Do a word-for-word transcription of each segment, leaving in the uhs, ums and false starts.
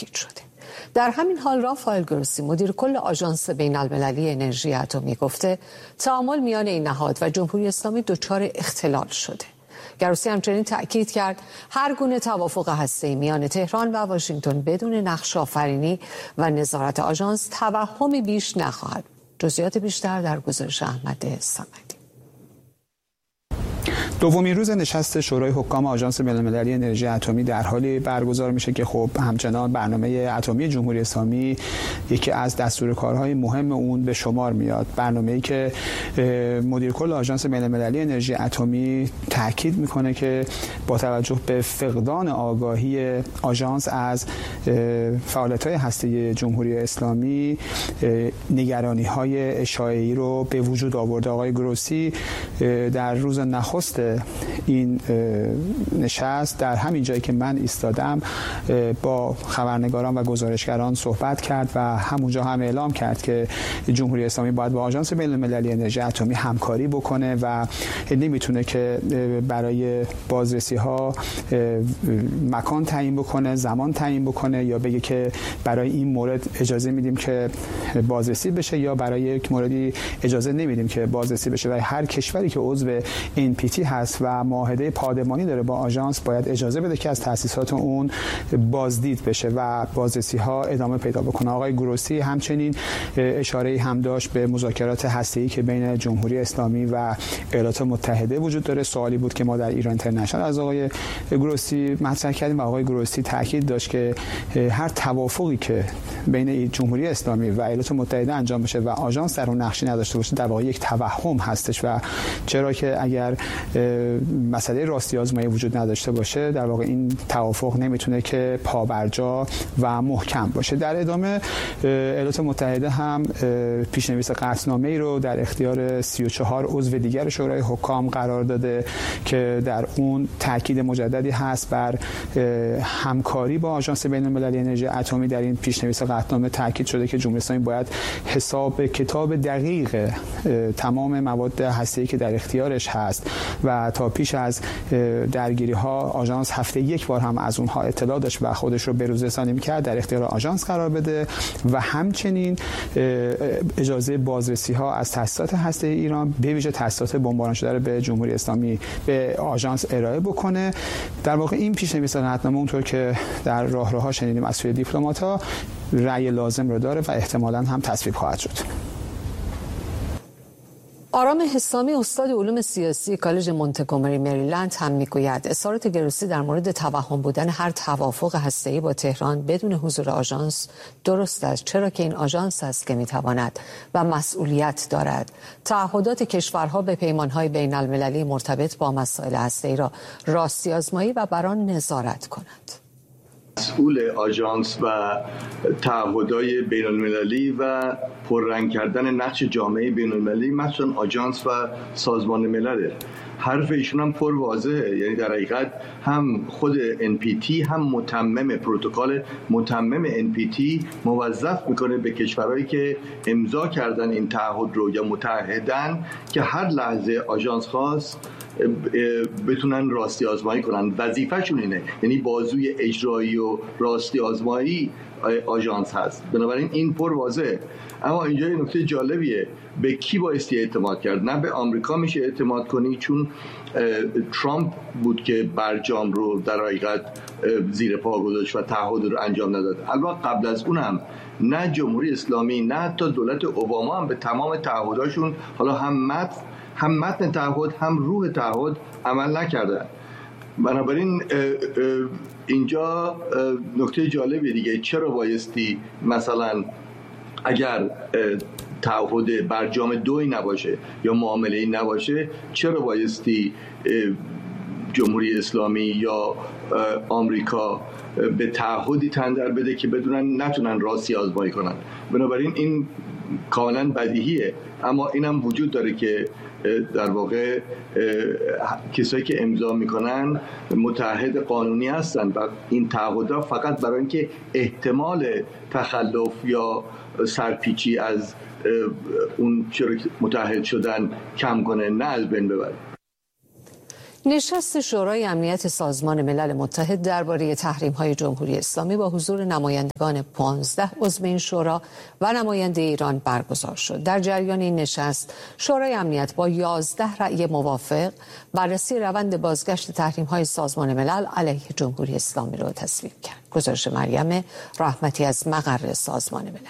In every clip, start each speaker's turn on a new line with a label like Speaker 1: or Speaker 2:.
Speaker 1: تاکید شده. در همین حال رافائل گروسی مدیر کل آژانس بین‌المللی انرژی اتمی گفته تعامل میان این نهاد و جمهوری اسلامی دچار اختلال شده. گروسی همچنین تأکید کرد هر گونه توافق هسته‌ای میان تهران و واشنگتن بدون نقش آفرینی و نظارت آژانس توهمی بیش نخواهد. جزئیات بیشتر در گزارش احمد صمدی.
Speaker 2: دومین روز نشست شورای حکام آژانس بین‌المللی انرژی اتمی در حالی برگزار میشه که خب همچنان برنامه اتمی جمهوری اسلامی یکی از دستورکارهای مهم اون به شمار میاد. برنامه‌ای که مدیر کل آژانس بین‌المللی انرژی اتمی تاکید میکنه که با توجه به فقدان آگاهی آژانس از فعالیت‌های هسته‌ای جمهوری اسلامی نگرانی‌های اشاعه‌ای رو به وجود آورده. آقای گروسی در روز نخست این نشست در همین جایی که من ایستادم با خبرنگاران و گزارشگران صحبت کرد و همونجا هم اعلام کرد که جمهوری اسلامی باید با آژانس بین‌المللی انرژی اتمی همکاری بکنه و نمیتونه که برای بازرسی ها مکان تعیین بکنه، زمان تعیین بکنه یا بگه که برای این مورد اجازه میدیم که بازرسی بشه یا برای یک موردی اجازه نمیدیم که بازرسی بشه. و هر کشوری که عضو ان پی تی هست و معاهده پادمانی داره با آژانس باید اجازه بده که از تأسیسات اون بازدید بشه و بازرسی ها ادامه پیدا بکنه. آقای گروسی همچنین اشاره هم داشت به مذاکرات هسته‌ای که بین جمهوری اسلامی و ایالات متحده وجود داره. سوالی بود که ما در ایران اینترنشنال از آقای گروسی مطرح کردیم و آقای گروسی تاکید داشت که هر توافقی که بین جمهوری اسلامی و ایالات متحده انجام بشه و آژانس در اون نقشی نداشته باشه در واقع یک توهم هستش و چرا که اگر مسئله راستی آزمایی وجود نداشته باشه در واقع این توافق نمیتونه که پابرجا و محکم باشه. در ادامه ایالات متحده هم پیشنویس قطعنامه‌ای رو در اختیار سی و چهار عضو دیگر شورای حکام قرار داده که در اون تاکید مجددی هست بر همکاری با آژانس بین‌المللی انرژی اتمی. در این پیشنویس قطعنامه تاکید شده که جمهوری اسلامی باید حساب کتاب دقیق تمام مواد هسته‌ای که در اختیارش هست و تا پیش از درگیری ها آژانس هفته یک بار هم از اونها اطلاع داشت و خودش رو بروزرسانی می‌کرد در اختیار آژانس قرار بده و همچنین اجازه بازرسی ها از تأسیسات هسته‌ای ایران به ویژه تأسیسات بمباران شده رو به جمهوری اسلامی به آژانس ارائه بکنه. در واقع این پیشنویس قطعنامه اونطور که در راهروها شنیدیم از سوی دیپلمات‌ها رأی لازم رو داره و احتمالاً هم تصویب خواهد شد.
Speaker 1: آرام حسامی استاد علوم سیاسی کالج مونتگومری مریلند هم میگوید اظهارات گروسی در مورد توهم بودن هر توافق هسته‌ای با تهران بدون حضور آژانس درست است، چرا که این آژانس است که میتواند و مسئولیت دارد تعهدات کشورها به پیمانهای بین المللی مرتبط با مسائل هسته‌ای را راستی آزمایی و بر آن نظارت کند.
Speaker 3: مسئول آژانس و تعهدات بین المللی و پررنگ کردن نقش جامعه بین المللی مثلا آژانس و سازمان ملل حرف ایشون هم پر واضحه. یعنی در حقیقت هم خود ان پی تی هم متمم پروتکل متمم ان پی تی موظف میکنه به کشورهایی که امضا کردن این تعهد رو یا متعهدن که هر لحظه آژانس خواست بتونن راستی آزمایی کنن. وظیفه‌شون اینه، یعنی بازوی اجرایی و راستی آزمایی آژانس هست. بنابراین این پر واضحه. اما اینجا یه نکته جالبیه، به کی بایستی اعتماد کرد؟ نه به آمریکا میشه اعتماد کنی چون ترامپ بود که برجام رو در حقیقت زیر پا گذاشت و تعهد رو انجام نداد. البته قبل از اونم نه جمهوری اسلامی نه حتی دولت اوباما هم به تمام تعهداشون حالا هم متن هم متن تعهد هم روح تعهد عمل نکردن. بنابراین اینجا نکته جالبی دیگه، چرا بایستی مثلا اگر تعهد برجام دوی نباشه یا معامله‌ای نباشه چرا بایستی جمهوری اسلامی یا آمریکا به تعهدی تندر بده که بدونن نتونن راستی آزمایی کنن؟ بنابراین این کاملا بدیهیه. اما اینم وجود داره که در واقع کسایی که امضا میکنن متعهد قانونی هستن و این تعهدها فقط برای اینکه احتمال تخلف یا سرپیچی از اون چرا متعهد شدن کم کنه، نه از بین ببره.
Speaker 1: نشست شورای امنیت سازمان ملل متحد درباره تحریم‌های جمهوری اسلامی با حضور نمایندگان پانزده عضو این شورا و نماینده ایران برگزار شد. در جریان این نشست شورای امنیت با یازده رأی موافق بررسی روند بازگشت تحریم‌های سازمان ملل علیه جمهوری اسلامی را تصویب کرد. گزارش مریم رحمتی از مقر سازمان ملل.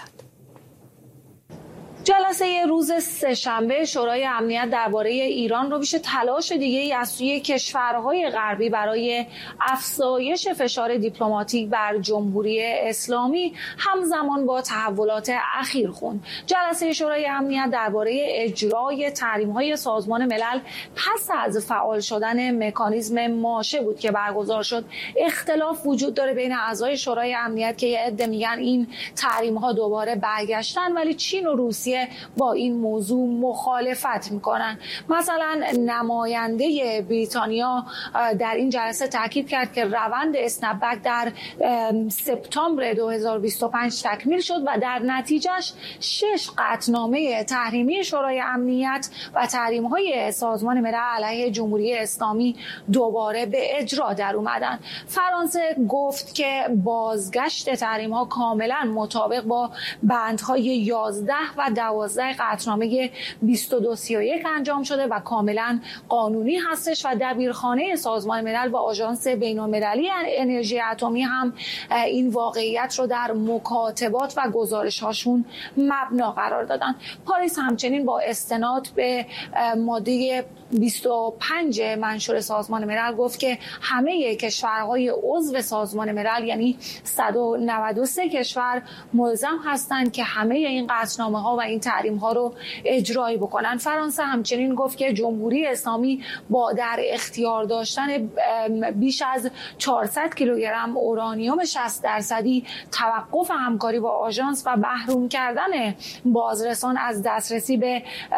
Speaker 4: جلسه روز سه‌شنبه شورای امنیت درباره ایران رو پیش تلاش دیگه‌ای از سوی کشورهای غربی برای افزایش فشار دیپلماتیک بر جمهوری اسلامی همزمان با تحولات اخیر خوند. جلسه شورای امنیت درباره اجرای تحریم‌های سازمان ملل پس از فعال شدن مکانیزم ماشه بود که برگزار شد. اختلاف وجود داره بین اعضای شورای امنیت که یه عده میگن این تحریم‌ها دوباره برگشتن، ولی چین و روسیه با این موضوع مخالفت میکنن. مثلا نماینده بریتانیا در این جلسه تاکید کرد که روند اسنپ بک در سپتامبر دو هزار و بیست و پنج تکمیل شد و در نتیجهش شش قطعنامه تحریمی شورای امنیت و تحریم‌های سازمان ملل علیه جمهوری اسلامی دوباره به اجرا در اومدن. فرانسه گفت که بازگشت تحریم‌ها کاملا مطابق با بندهای یازده و دوازده قطعنامه بیست و دو سی و یک انجام شده و کاملا قانونی هستش و دبیرخانه سازمان ملل و آژانس بین‌المللی انرژی اتمی هم این واقعیت رو در مکاتبات و گزارش‌هاشون مبنا قرار دادن. پاریس همچنین با استناد به ماده بیست و پنج منشور سازمان ملل گفت که همه کشورهای عضو سازمان ملل یعنی صد و نود و سه کشور ملزم هستند که همه این قطعنامه‌ها و این تحریم‌ها رو اجرایی بکنن. فرانسه همچنین گفت که جمهوری اسلامی با در اختیار داشتن بیش از چهارصد کیلوگرم اورانیوم شصت درصدی، توقف همکاری با آژانس و محروم کردن بازرسان از دسترسی به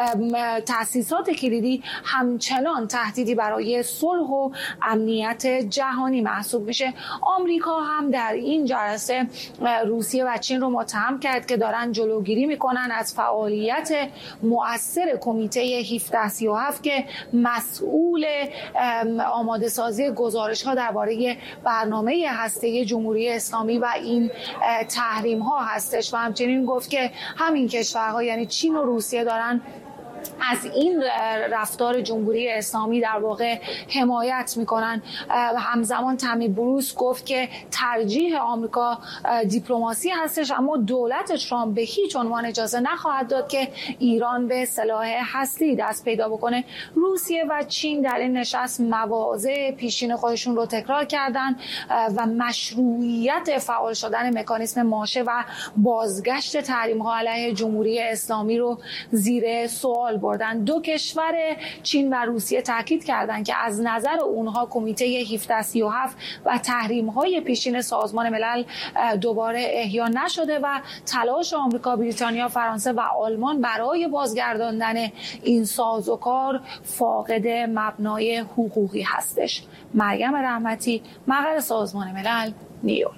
Speaker 4: تأسیسات کلیدی همچنان تهدیدی برای صلح و امنیت جهانی محسوب میشه. آمریکا هم در این جلسه روسیه و چین رو متهم کرد که دارن جلوگیری میکنن از فعالیت مؤثر کمیته هفده سی و هفت که مسئول آماده سازی گزارش ها درباره برنامه هسته جمهوری اسلامی و این تحریم ها هستش و همچنین گفت که همین کشورها یعنی چین و روسیه دارن از این رفتار جمهوری اسلامی در واقع حمایت میکنن. همزمان تامی بروس گفت که ترجیح آمریکا دیپلماسی هستش، اما دولت ترامپ به هیچ عنوان اجازه نخواهد داد که ایران به سلاح هسته‌ای دست پیدا بکنه. روسیه و چین در این نشست مواضع پیشین خودشون رو تکرار کردن و مشروعیت فعال شدن مکانیزم ماشه و بازگشت تحریم‌ها علیه جمهوری اسلامی رو زیر سوال بردن. دو کشور چین و روسیه تاکید کردند که از نظر اونها کمیته هفده سی و هفت و تحریم‌های پیشین سازمان ملل دوباره احیا نشده و تلاش آمریکا، بریتانیا، فرانسه و آلمان برای بازگرداندن این سازوکار فاقد مبنای حقوقی هستش. مریم رحمتی، مقر سازمان ملل، نیویورک.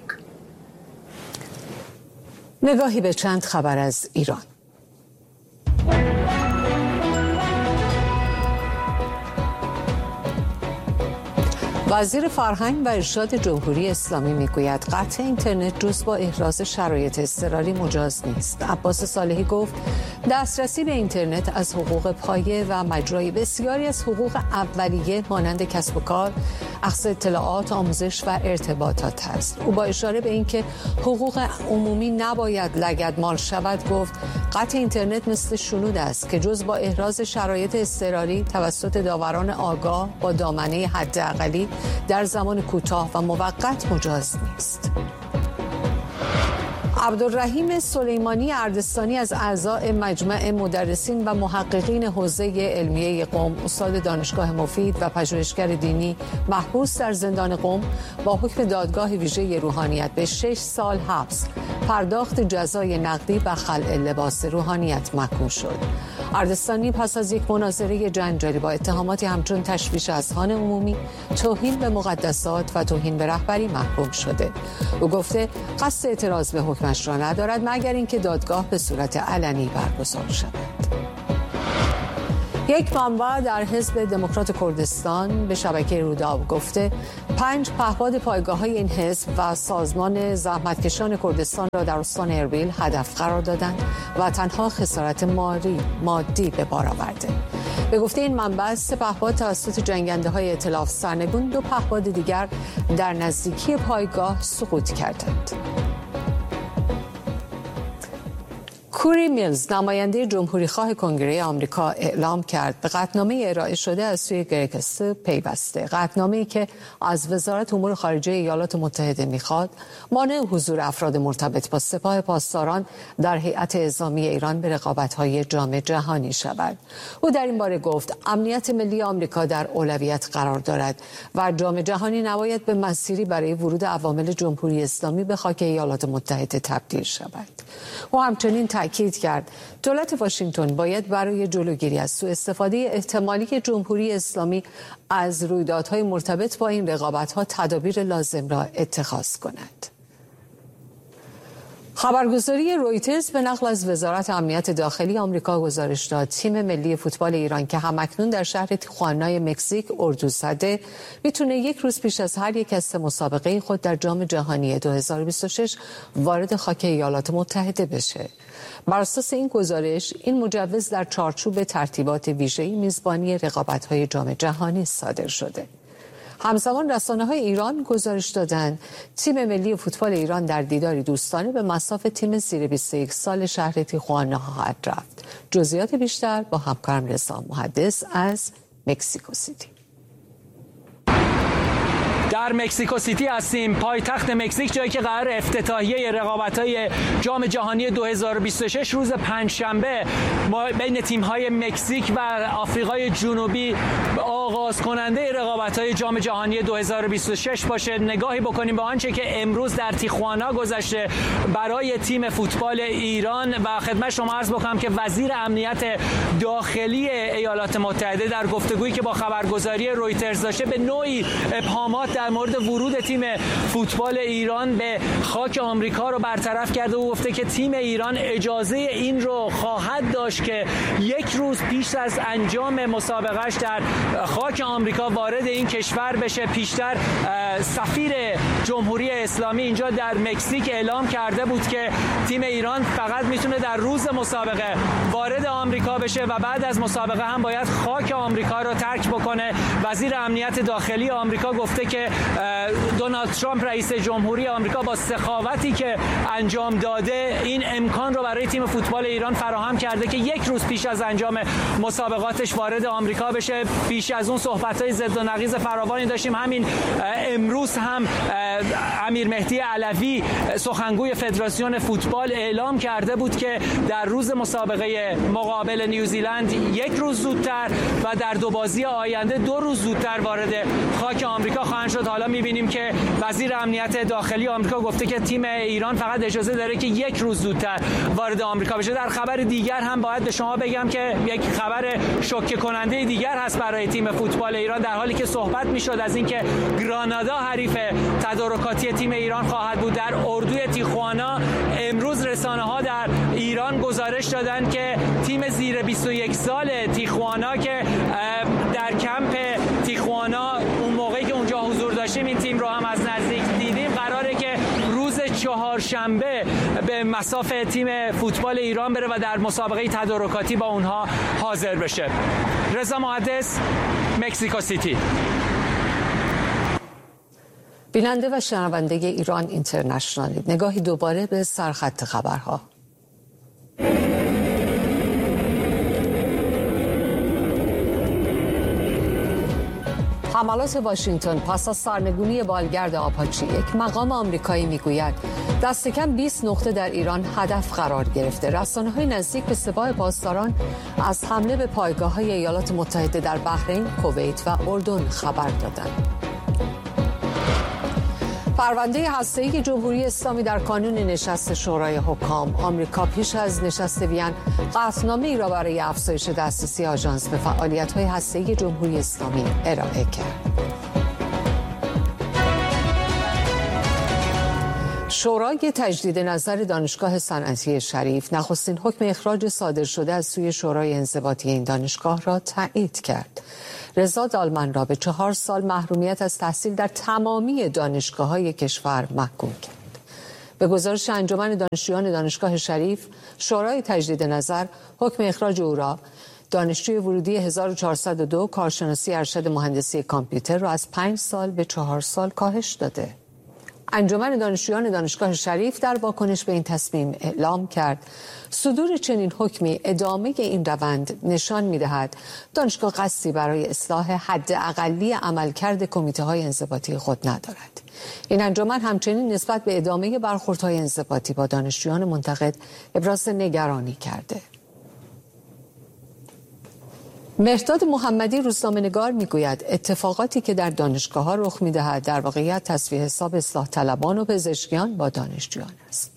Speaker 1: نگاهی به چند خبر از ایران. وزیر فرهنگ و ارشاد جمهوری اسلامی میگوید قطع اینترنت جز با احراز شرایط اضطراری مجاز نیست. عباس صالحی گفت دسترسی به اینترنت از حقوق پایه و مجرای بسیاری از حقوق اولیه مانند کسب و کار، اخذ اطلاعات، آموزش و ارتباطات است. او با اشاره به اینکه حقوق عمومی نباید لگدمال شود گفت قطع اینترنت مثل شنود است که جز با احراز شرایط اضطراری توسط داوران آگاه با دامنه حداقلی در زمان کوتاه و موقت مجاز نیست. عبدالرحیم سلیمانی اردستانی از اعضای مجمع مدرسین و محققین حوزه علمیه قم، استاد دانشگاه مفید و پژوهشگر دینی محبوس در زندان قم با حکم دادگاه ویژه روحانیت به شش سال حبس، پرداخت جزای نقدی و خلع لباس روحانیت محکوم شد. اردستانی پس از یک مناظره جنجالی با اتهاماتی همچون تشویش اذهان عمومی، توهین به مقدسات و توهین به رهبری محکوم شده. او گفته قصد اعتراض به حکمش را ندارد مگر اینکه دادگاه به صورت علنی برگزار شود. یک منبع در حزب دموکرات کردستان به شبکه روداب گفته پنج پهپاد پایگاه‌های این حزب و سازمان زحمتکشان کردستان را در استان اربیل هدف قرار دادند و تنها خسارت مالی مادی به بار آورده. به گفته این منبع سه پهپاد توسط جنگنده‌های ائتلاف سرنگون، دو پهپاد دیگر در نزدیکی پایگاه سقوط کردند. کوری میلز، نماینده جمهوریخواه کنگره آمریکا، اعلام کرد به قطعنامه ارائه شده از سوی گرگ استو پیوسته. قطعنامه‌ای که از وزارت امور خارجه ایالات متحده می‌خواد مانع حضور افراد مرتبط با سپاه پاسداران در هیئت اعزامی ایران به رقابت‌های جام جهانی شود. او در این باره گفت امنیت ملی آمریکا در اولویت قرار دارد و جام جهانی نباید به مسیری برای ورود عوامل جمهوری اسلامی به خاک ایالات متحده تبدیل شود. او همچنین تأکید کرد دولت واشنگتن باید برای جلوگیری از سوء استفاده احتمالی جمهوری اسلامی از رویدادهای مرتبط با این رقابت‌ها تدابیر لازم را اتخاذ کند. خبرگزاری رویترز به نقل از وزارت امنیت داخلی آمریکا گزارش داد تیم ملی فوتبال ایران که همکنون در شهر تیخوانای مکزیک اردو زده میتونه یک روز پیش از هر یک از مسابقه خود در جام جهانی دو هزار و بیست و شش وارد خاک ایالات متحده بشه. بر اساس این گزارش این مجوز در چارچوب ترتیبات ویژه‌ای میزبانی رقابت‌های جام جهانی صادر شده. همزمان رسانه‌های ایران گزارش دادند تیم ملی فوتبال ایران در دیداری دوستانه به مصاف تیم زیر بیست و یک سال شهر تیخوانا خواهد رفت. جزئیات بیشتر با همکارم رضا محدث از مکزیکو سیتی.
Speaker 5: در مکزیکو سیتی هستیم، پایتخت مکزیک، جایی که قرار افتتاحیه رقابت‌های جام جهانی دو هزار و بیست و شش روز پنجشنبه بین تیم‌های مکزیک و آفریقای جنوبی آغاز کننده رقابت‌های جام جهانی دو هزار و بیست و شش باشه. نگاهی بکنیم به آنچه که امروز در تیخوانا گذشته برای تیم فوتبال ایران و خدمت شما عرض بکنم که وزیر امنیت داخلی ایالات متحده در گفتگویی که با خبرگزاری رویترز داشته به نوعی ابهامات در مورد ورود تیم فوتبال ایران به خاک آمریکا رو برطرف کرده و گفته که تیم ایران اجازه این رو خواهد داشت که یک روز پیش از انجام مسابقهش در خاک آمریکا وارد این کشور بشه. پیشتر سفیر جمهوری اسلامی اینجا در مکزیک اعلام کرده بود که تیم ایران فقط میتونه در روز مسابقه وارد آمریکا بشه و بعد از مسابقه هم باید خاک آمریکا رو ترک بکنه. وزیر امنیت داخلی آمریکا گفته که دونالد ترامپ رئیس جمهوری آمریکا با سخاوتی که انجام داده این امکان رو برای تیم فوتبال ایران فراهم کرده که یک روز پیش از انجام مسابقاتش وارد آمریکا بشه. بیش از اون صحبت‌های ضد و نقیض فراوانی داشتیم. همین امروز هم امیر مهدی علوی سخنگوی فدراسیون فوتبال اعلام کرده بود که در روز مسابقه مقابل نیوزیلند یک روز زودتر و در دو بازی آینده دو روز زودتر وارد خاک آمریکا خواهند شد. حالا می‌بینیم که وزیر امنیت داخلی آمریکا گفته که تیم ایران فقط اجازه داره که یک روز زودتر وارد آمریکا بشه. در خبر دیگر هم باید به شما بگم که یک خبر شوکه کننده دیگر هست برای تیم فوتبال ایران، در حالی که صحبت می‌شد از اینکه گرانادا حریف تدارکاتی تیم ایران خواهد بود در اردوی تیخوانا. امروز رسانه‌ها در ایران گزارش دادند که تیم زیر بیست و یک سال تیخوانا که در کمپ تیخوانا اون موقعی که اونجا حضور داشتیم این تیم رو هم از نزدیک دیدیم، قراره که روز چهارشنبه به مصاف تیم فوتبال ایران بره و در مسابقه تدارکاتی با اونها حاضر بشه. رضا محدث، مکزیکو سیتی.
Speaker 1: بیننده و شنونده ایران اینترنشنال، نگاهی دوباره به سرخط خبرها. حملات واشنگتن پس از سرنگونی بالگرد آپاچی، یک مقام آمریکایی میگوید دست کم بیست نقطه در ایران هدف قرار گرفته. رسانه‌های نزدیک به سپاه پاسداران از حمله به پایگاه‌های ایالات متحده در بحرین، کویت و اردن خبر دادند. پرونده هسته‌ای جمهوری اسلامی در کانون نشست شورای حکام، آمریکا پیش از نشست وین قطعنامه‌ای را برای افزایش دسترسی آژانس به فعالیت‌های هسته‌ای جمهوری اسلامی ارائه کرد. شورای تجدید نظر دانشگاه صنعتی شریف نخستین حکم اخراج صادر شده از سوی شورای انضباطی این دانشگاه را تایید کرد. رضا دالمن را به چهار سال محرومیت از تحصیل در تمامی دانشگاه‌های کشور محکوم کرد. به گزارش انجمن دانشجویان دانشگاه شریف، شورای تجدید نظر حکم اخراج او را، دانشجوی ورودی هزار و چهارصد و دو کارشناسی ارشد مهندسی کامپیوتر را از پنج سال به چهار سال کاهش داده. انجمن دانشجویان دانشگاه شریف در واکنش به این تصمیم اعلام کرد صدور چنین حکمی ادامه این روند نشان می‌دهد دانشگاه قصدی برای اصلاح حداقلی عملکرد کمیته‌های انضباطی خود ندارد. این انجمن همچنین نسبت به ادامه برخوردهای انضباطی با دانشجویان منتقد ابراز نگرانی کرده. مهرداد محمدی روزنامه‌نگار میگوید اتفاقاتی که در دانشگاه‌ها رخ می‌دهد در واقعیت تصفیه حساب اصلاح طلبان و پزشکیان با دانشجویان است.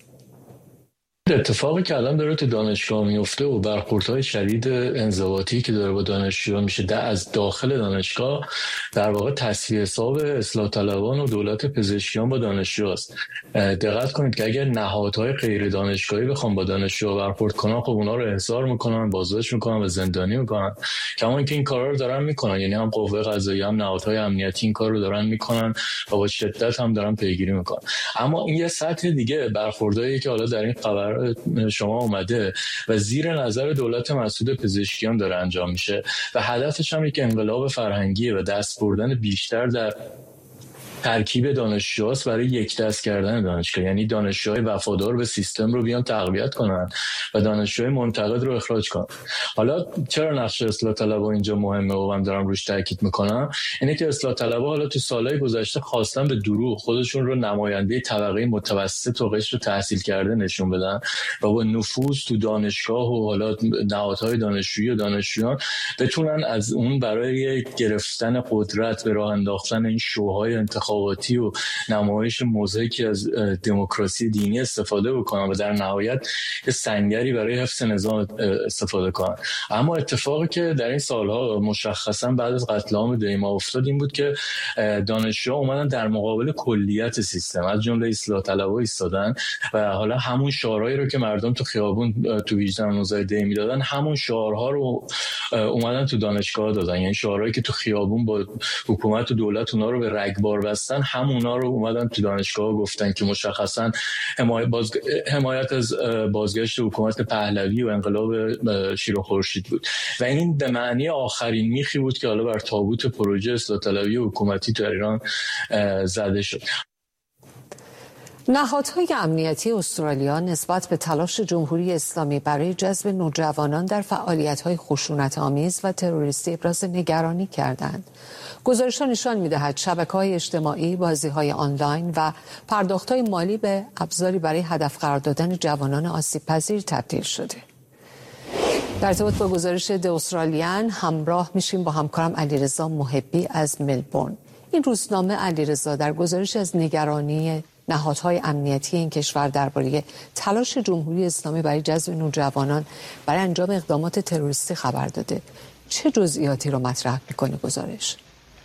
Speaker 6: اتفاقی که الان داره تو دانشگاه میفته و برخوردهای شدید انضباطی که داره با دانشجویان میشه در از داخل دانشگاه در واقع تصفیه حساب اصلاح طلبان و دولت پزشکیان با دانشجو است. دقت کنید که اگر نهادهای غیر دانشگاهی بخوام با دانشجو برخورد کنن، خب اونا رو احضار میکنن، بازداشت میکنن و زندانی میکنن. کما اینکه این کارا رو دارن میکنن، یعنی هم قوه قضاییه هم نهادهای امنیتی این کار رو دارن میکنن و با شدت هم دارن پیگیری میکنن. اما این یه سطح دیگه برخوردایی که حالا در این خبر شما اومده و زیر نظر دولت مسعود پزشکیان داره انجام میشه و هدفش هم یک انقلاب فرهنگیه و دست بردن بیشتر در ترکیب دانشجوهاست برای یک دست کردن دانشگاه. یعنی دانشجوهای وفادار به سیستم رو بیان تقویت کنن و دانشجوهای منتقد رو اخراج کنن. حالا چرا نقش اصلاح طلبها اینجا مهمه و من دارم روش تاکید میکنم؟ اینه که اصلاح طلبها حالا تو سالهای گذشته خواستن به دروغ خودشون رو نماینده طبقه متوسط و قشر تحصیل کرده نشون بدن و با نفوذ تو دانشگاه و حالا نهادهای دانشجویی و دانشجویان بتونن از اون برای گرفتن قدرت به راه انداختن این شوهای انتخاباتی و نمایش مضحکی از دموکراسی دینی استفاده بکنن و در نهایت یه سنگری برای حفظ نظام استفاده کنن. اما اتفاقی که در این سالها مشخصا بعد از قتل عام دیما افتاد این بود که دانشجوها اومدن در مقابل کلیت سیستم از جمله اصلاح طلبها ایستادن و حالا همون شعارهایی رو که مردم تو خیابون تو هجده و نوزده دی میدادن، همون شعارها رو اومدن تو دانشگاه دادن. یعنی شعارهایی که تو خیابون با حکومت و دولت اونا رو به رگبار بستن، همونا رو اومدن تو دانشگاه گفتن که مشخصا حمایت, باز... حمایت از بازگشت حکومت پهلوی و انقلاب شیر و خورشید بود و این به معنی آخرین میخی بود که حالا بر تابوت پروژه اصلاح طلبی حکومتی در ایران زده شد.
Speaker 1: نهادهای امنیتی استرالیا نسبت به تلاش جمهوری اسلامی برای جذب نوجوانان در فعالیت‌های خشونت‌آمیز و تروریستی ابراز نگرانی کردند. گزارش‌ها نشان می‌دهد شبکه‌های اجتماعی، بازی‌های آنلاین و پرداخت‌های مالی به ابزاری برای هدف قرار دادن جوانان آسیب‌پذیر تبدیل شده. در ارتباط با گزارش د استرالیان همراه میشیم با همکارم علیرضا محبی از ملبورن. این روزنامه علیرضا در گزارش از نگرانی نهادهای امنیتی این کشور درباره تلاش جمهوری اسلامی برای جذب نوجوانان برای انجام اقدامات تروریستی خبر داده. چه جزئیاتی رو مطرح می‌کنه گزارش؟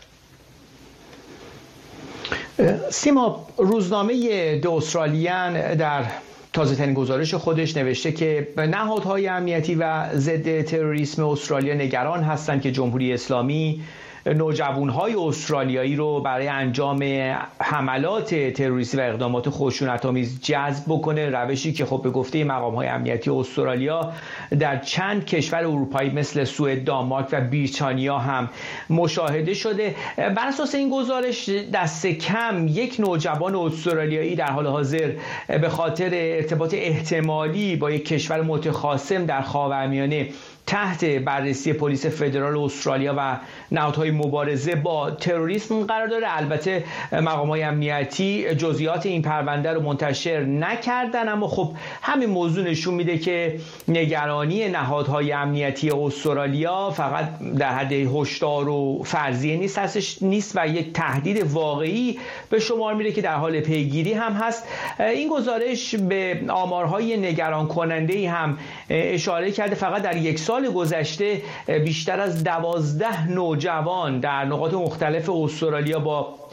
Speaker 7: سیما، روزنامه د استرالیان در تازه‌ترین گزارش خودش نوشته که نهادهای امنیتی و ضد تروریسم استرالیا نگران هستند که جمهوری اسلامی نوجوانهای استرالیایی رو برای انجام حملات تروریستی و اقدامات خشونت‌آمیز جذب بکنه، روشی که خب به گفته مقام‌های امنیتی استرالیا در چند کشور اروپایی مثل سوئد، دانمارک و بریتانیا هم مشاهده شده. بر اساس این گزارش دست کم یک نوجوان استرالیایی در حال حاضر به خاطر ارتباط احتمالی با یک کشور متخاصم در خاورمیانه تحت بررسی پلیس فدرال استرالیا و نهادهای مبارزه با تروریسم قرار داره. البته مقامات امنیتی جزئیات این پرونده رو منتشر نکردن، اما خب همین موضوع نشون میده که نگرانی نهادهای امنیتی استرالیا فقط در حد هشدار و فرضیه نیست هستش نیست و یک تهدید واقعی به شمار میره که در حال پیگیری هم هست. این گزارش به آمارهای نگران کننده ای هم اشاره کرده. فقط در یک سال گذشته بیشتر از دوازده نوجوان در نقاط مختلف استرالیا با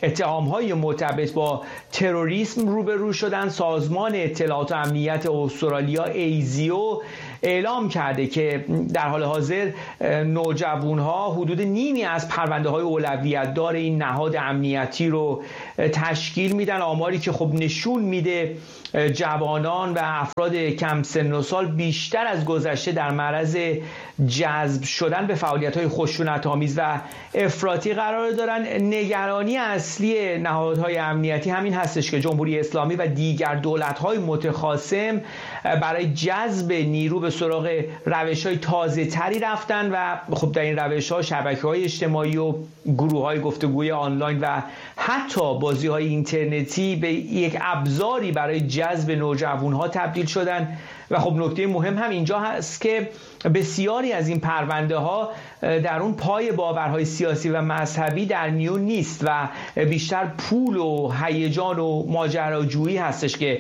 Speaker 7: اتهام‌های مرتبط با تروریسم روبرو شدن. سازمان اطلاعات و امنیت استرالیا ایزیو اعلام کرده که در حال حاضر نوجوان‌ها حدود نیمی از پرونده‌های اولویت دار این نهاد امنیتی رو تشکیل میدن. آماری که خب نشون میده جوانان و افراد کم سن و سال بیشتر از گذشته در معرض جذب شدن به فعالیت‌های خشونت‌آمیز و افراطی قرار دارن. نگرانی اصلی نهادهای امنیتی همین هستش که جمهوری اسلامی و دیگر دولت‌های متخاصم برای جذب نیرو به سراغ روش‌های تازه‌تری رفتن و خب در این روش‌ها شبکه‌های اجتماعی و گروه‌های گفتگوی آنلاین و حتی بازی‌های اینترنتی به یک ابزاری برای جذب نوجوان‌ها تبدیل شدن. و خب نکته مهم هم اینجا هست که بسیاری از این پرونده ها در اون پای باورهای سیاسی و مذهبی در میون نیست و بیشتر پول و هیجان و ماجراجویی هستش که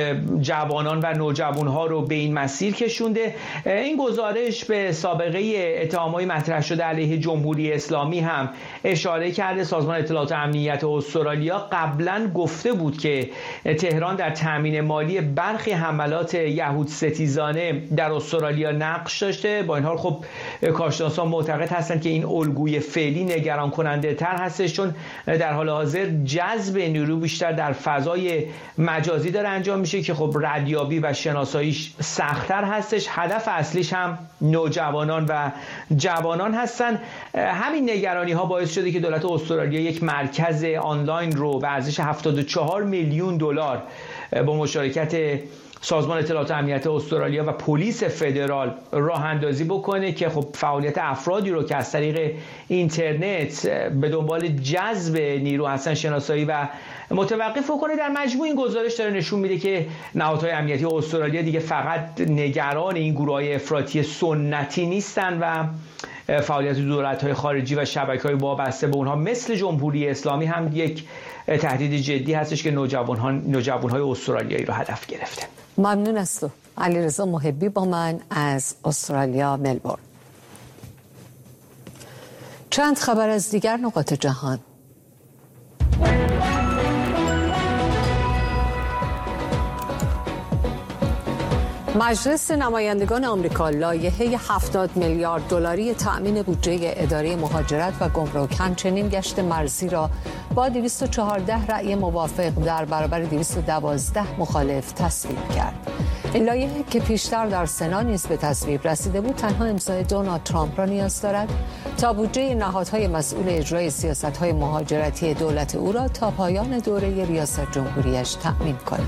Speaker 7: جوانان و نوجوانها رو به این مسیر کشونده. این گزارش به سابقه اتهامات مطرح شده علیه جمهوری اسلامی هم اشاره کرده. سازمان اطلاعات و امنیت استرالیا قبلا گفته بود که تهران در تامین مالی برخی حملات یهود ستیزانه در استرالیا نقش داشته. با این حال خب کارشناسان معتقد هستند که این الگوی فعلی نگران کننده تر هستش، چون در حال حاضر جذب نیرو بیشتر در فضای مجازی داره انجام میشه که خب ردیابی و شناساییش سخت‌تر هستش. هدف اصلیش هم نوجوانان و جوانان هستن. همین نگرانی ها باعث شده که دولت استرالیا یک مرکز آنلاین رو به ارزش هفتاد و چهار میلیون دلار با مشارکت سازمان اطلاعات و امنیت استرالیا و پلیس فدرال راه اندازی بکنه که خب فعالیت افرادی رو که از طریق اینترنت به دنبال جذب نیرو هستن شناسایی و متوقف کنه. در مجموع این گزارش داره نشون میده که نهادهای امنیتی استرالیا دیگه فقط نگران این گروه‌های افراطی سنتی نیستن و فعالیت دولت‌های خارجی و شبکه‌های وابسته به اونها مثل جمهوری اسلامی هم یک تهدید جدی هستش که نوجوانان نوجوان‌های استرالیایی رو هدف گرفته.
Speaker 1: ممنون از تو. علیرضا محبی با من از استرالیا ملبورن. چند خبر از دیگر نقاط جهان. مجلس نمایندگان آمریکا لایحه هفتاد میلیارد دلاری تأمین بودجه اداره مهاجرت و گمرک همچنین گشت مرزی را با دویست و چهارده رأی موافق در برابر دویست و دوازده مخالف تصویب کرد. این لایحه که پیشتر در سنا نیز به تصویب رسیده بود تنها امضای دونالد ترامپ را نیاز دارد تا بودجه نهادهای مسئول اجرای سیاست‌های مهاجرتی دولت او را تا پایان دوره ریاست جمهوریش تأمین کند.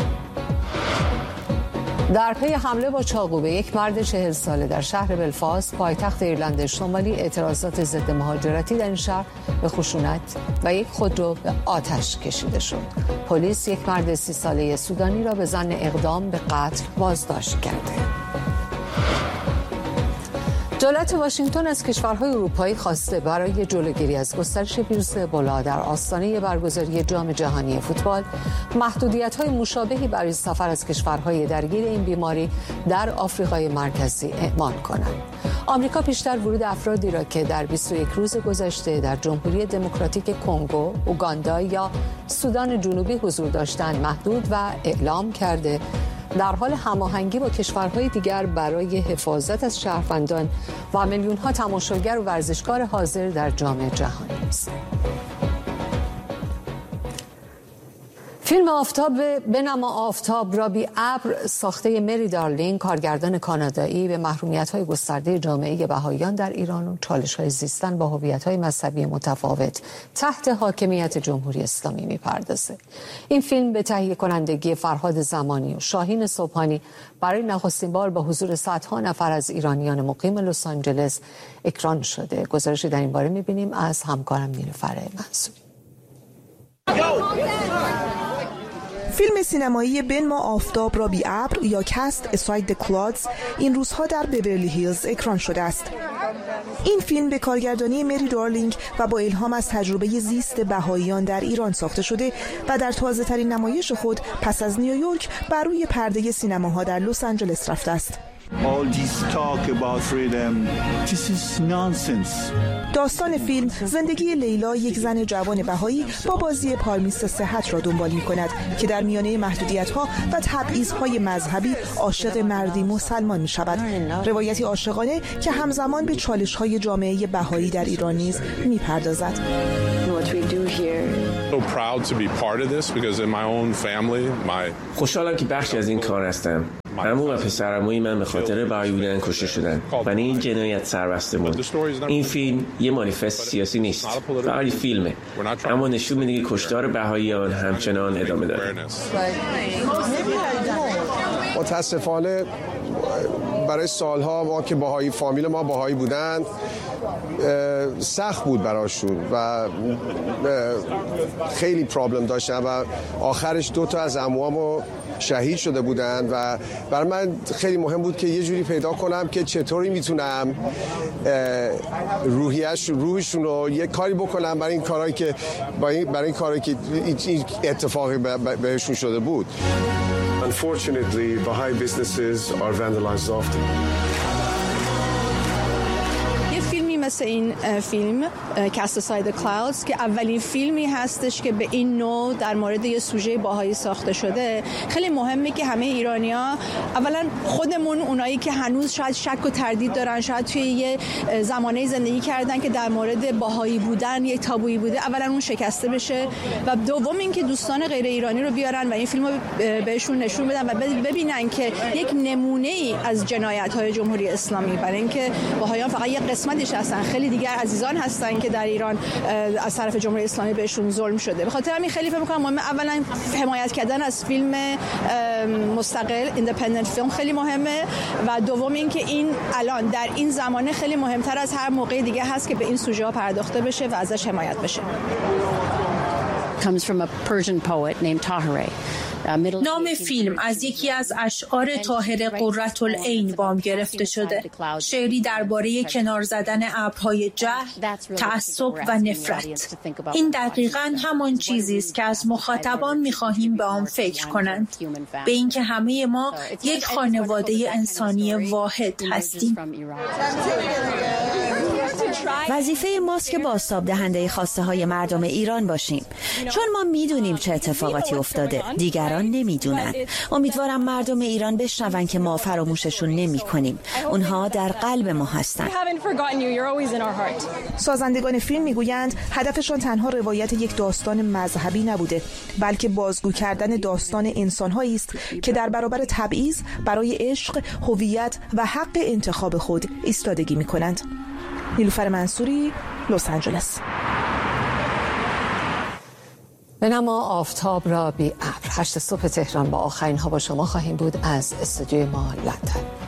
Speaker 1: در پی حمله با چاقو به یک مرد چهل ساله در شهر بلفاست پایتخت ایرلند شمالی، اعتراضات ضد مهاجرتی در این شهر به خشونت و یک خودرو به آتش کشیده شد. پلیس یک مرد سی ساله سودانی را به ظن اقدام به قتل بازداشت کرده. دولت واشنگتن از کشورهای اروپایی خواسته برای جلوگیری از گسترش ویروس ابولا در آستانه برگزاری جام جهانی فوتبال محدودیت‌های مشابهی برای سفر از کشورهای درگیر این بیماری در آفریقای مرکزی اعمال کنند. آمریکا پیشتر ورود افرادی را که در بیست و یک روز گذشته در جمهوری دموکراتیک کنگو، اوگاندا یا سودان جنوبی حضور داشتند محدود و اعلام کرده در حال هماهنگی با کشورهای دیگر برای حفاظت از شهروندان و میلیون‌ها تماشاگر و ورزشکار حاضر در جام جهانی است. فیلم آفتاب بنما آفتاب را بی ابر ساخته مری دارلینگ، کارگردان کانادایی، به محرومیت‌های گسترده جامعه بهائیان در ایران و چالش‌های زیستن با هویت‌های مذهبی متفاوت تحت حاکمیت جمهوری اسلامی می‌پردازد. این فیلم به تهیه کنندگی فرهاد زمانی و شاهین صبحانی برای نخستین بار با حضور صدها نفر از ایرانیان مقیم لس آنجلس اکران شده. گزارشی در این باره می‌بینیم از همکارم نیلوفر منصوری.
Speaker 8: فیلم سینمایی بنما آفتاب را بی ابر یا کست اساید د کلادز این روزها در بیورلی هیلز اکران شده است. این فیلم به کارگردانی مری دارلینگ و با الهام از تجربه زیست بهائیان در ایران ساخته شده و در تازه ترین نمایش خود پس از نیویورک بر روی پرده سینماها در لس آنجلس رفته است.
Speaker 9: All this talk about freedom, this is nonsense.
Speaker 8: داستان فیلم زندگی لیلا، یک زن جوان بهایی با بازی پارمیست صحت را دنبال می‌کند که در میانه محدودیت‌ها و تبعیض‌های مذهبی عاشق مردی مسلمان می‌شود. روایتی عاشقانه که همزمان به چالش‌های جامعه بهایی در ایران نیز می‌پردازد.
Speaker 10: خوشحالم که بخشی از این کار هستم. عمو و پسرعموی من به خاطر بهایی بودن کشته شدن و این جنایت سربسته بود. این فیلم یه مانیفست سیاسی نیست، فقط فیلمه، اما نشون میده که کشتار بهاییان همچنان ادامه داره.
Speaker 11: متاسفانه برای سالها ما که بهایی، فامیل ما بهایی بودند، سخت بود براشون و خیلی پرابلم داشتن و آخرش دو تا از عموامو شهید شده بودند و برای من خیلی مهم بود که یه جوری پیدا کنم که چطوری میتونم روحیش روحشون رو یه کاری بکنم برای این کارهایی که برای این کارهایی که این اتفاقی بهشون شده بود.
Speaker 12: Unfortunately, Baha'i businesses are vandalized often.
Speaker 13: مثل این فیلم Cast Aside the Clouds که اولین فیلمی هستش که به این نوع در مورد یه سوژه باهایی ساخته شده، خیلی مهمه که همه ایرانی‌ها، اولا خودمون اونایی که هنوز شاید شک و تردید دارن، شاید توی یه زمانه زندگی کردن که در مورد باهایی بودن یک تابویی بوده، اولا اون شکسته بشه و دوم اینکه دوستان غیر ایرانی رو بیارن و این فیلمو بهشون نشون بدن و ببینن که یک نمونه‌ای از جنایت‌های جمهوری اسلامی، برای اینکه باهایان فقط یه قسمتش هستن، خیلی دیگر عزیزان هستن که در ایران از طرف جمهوری اسلامی بهشون ظلم شده. به خاطر همین خیلی فکر می‌کنم مهمه اولا حمایت کردن از فیلم مستقل، ایندیپندنت فیلم خیلی مهمه و دوم اینکه این الان در این زمانه خیلی مهمتر از هر موقع دیگه هست که به این سوژه ها پرداخته بشه و ازش حمایت بشه.
Speaker 14: Comes from a Persian poet named Tahirih.
Speaker 15: نام فیلم از یکی از اشعار طاهر قرةالعین وام گرفته شده، شعری درباره کنار زدن ابرهای جهل، تعصب و نفرت. این دقیقاً همان چیزی است که از مخاطبان می‌خواهیم به آن فکر کنند، به اینکه همه ما یک خانواده انسانی واحد هستیم.
Speaker 16: وظیفه ماست که بازتاب دهنده خواسته های مردم ایران باشیم، چون ما میدونیم چه اتفاقاتی افتاده، دیگران نمیدونن. امیدوارم مردم ایران بشنون که ما فراموششون نمی کنیم. اونها در قلب ما هستن.
Speaker 8: سازندگان فیلم میگویند هدفشان تنها روایت یک داستان مذهبی نبوده، بلکه بازگو کردن داستان انسان‌هایی است که در برابر تبعیض برای عشق، هویت و حق انتخاب خود ایستادگی میکنند. نیلوفر منصوری، لس آنجلس.
Speaker 1: به نما آفتاب را بی ابر. هشت صبح تهران با آخرین ها با شما خواهیم بود از استودیوی ما لندن.